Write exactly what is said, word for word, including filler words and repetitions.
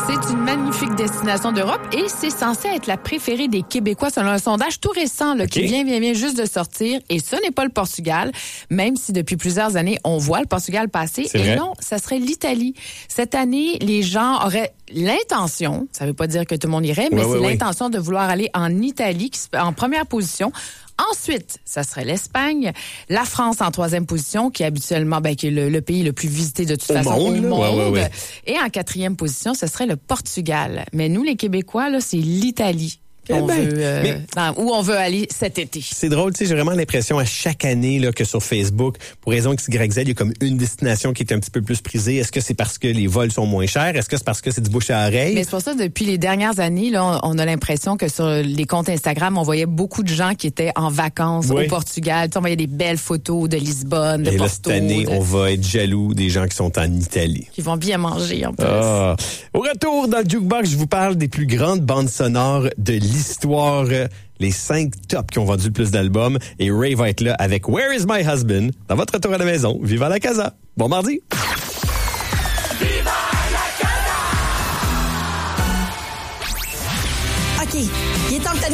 C'est une magnifique destination d'Europe et c'est censé être la préférée des Québécois selon un sondage tout récent là, okay. qui vient, vient, vient juste de sortir. Et ce n'est pas le Portugal, même si depuis plusieurs années, on voit le Portugal passer. C'est et vrai? non, ça serait l'Italie. Cette année, les gens auraient l'intention, ça veut pas dire que tout le monde irait, mais ouais, c'est ouais, l'intention ouais. de vouloir aller en Italie, qui se- en première position. Ensuite, ça serait l'Espagne, la France en troisième position, qui est habituellement ben, qui est le, le pays le plus visité de toute Au façon monde, au là. monde. Ouais, ouais, ouais. Et en quatrième position, ce serait le Portugal. Mais nous, les Québécois, là, c'est l'Italie qu'on Eh ben, veut, euh, mais- dans- où on veut aller cet été. C'est drôle, tu sais, j'ai vraiment l'impression à chaque année là, que sur Facebook, pour raison X Y Z, il y a comme une destination qui est un petit peu plus prisée. Est-ce que c'est parce que les vols sont moins chers? Est-ce que c'est parce que c'est du bouche à oreille? Mais c'est pour ça, depuis les dernières années, là, on a l'impression que sur les comptes Instagram, on voyait beaucoup de gens qui étaient en vacances Oui. au Portugal. Tu sais, on voyait des belles photos de Lisbonne, de Et là, Porto, cette année, de- on va être jaloux des gens qui sont en Italie. qui vont bien manger en plus. Ah. Au retour dans le Jukebox, je vous parle des plus grandes bandes sonores de l'histoire. Les cinq tops qui ont vendu le plus d'albums. Et Ray va être là avec Where is my husband? Dans votre retour à la maison. Viva la casa. Bon mardi. OK, il est temps que